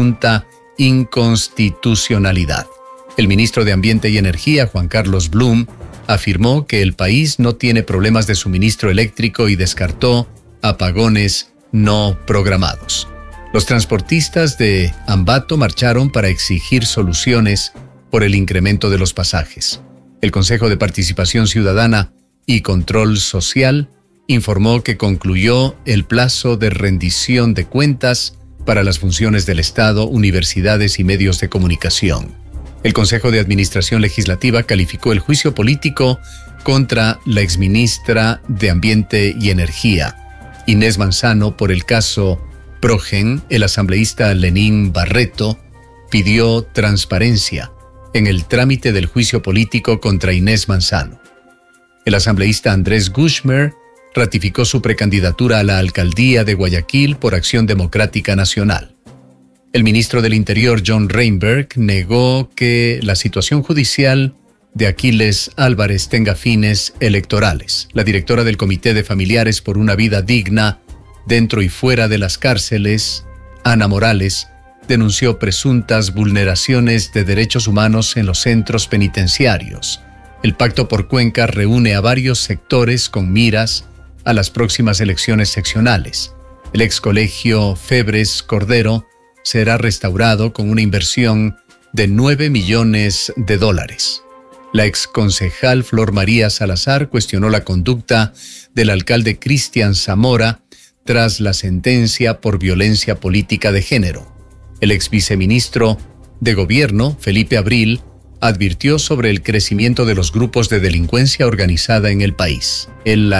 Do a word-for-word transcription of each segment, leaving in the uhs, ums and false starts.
presunta inconstitucionalidad. El ministro de Ambiente y Energía, Juan Carlos Blum, afirmó que el país no tiene problemas de suministro eléctrico y descartó apagones no programados. Los transportistas de Ambato marcharon para exigir soluciones por el incremento de los pasajes. El Consejo de Participación Ciudadana y Control Social informó que concluyó el plazo de rendición de cuentas para las funciones del Estado, universidades y medios de comunicación. El Consejo de Administración Legislativa calificó el juicio político contra la exministra de Ambiente y Energía, Inés Manzano, por el caso Progen. El asambleísta Lenín Barreto pidió transparencia en el trámite del juicio político contra Inés Manzano. El asambleísta Andrés Gushmer ratificó su precandidatura a la alcaldía de Guayaquil por Acción Democrática Nacional. El ministro del Interior, John Reinberg, negó que la situación judicial de Aquiles Álvarez tenga fines electorales. La directora del Comité de Familiares por una Vida Digna dentro y fuera de las cárceles, Ana Morales, denunció presuntas vulneraciones de derechos humanos en los centros penitenciarios. El Pacto por Cuenca reúne a varios sectores con miras a las próximas elecciones seccionales. El ex colegio Febres Cordero será restaurado con una inversión de nueve millones de dólares. La ex concejal Flor María Salazar cuestionó la conducta del alcalde Cristian Zamora tras la sentencia por violencia política de género. El ex viceministro de Gobierno, Felipe Abril, advirtió sobre el crecimiento de los grupos de delincuencia organizada en el país. El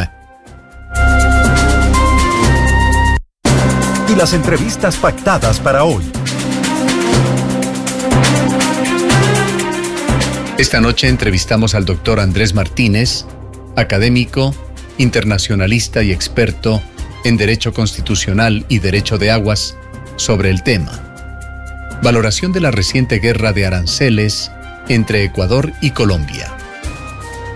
Y las entrevistas pactadas para hoy. Esta noche entrevistamos al doctor Andrés Martínez, académico, internacionalista y experto en Derecho Constitucional y Derecho de Aguas, sobre el tema: valoración de la reciente guerra de aranceles entre Ecuador y Colombia.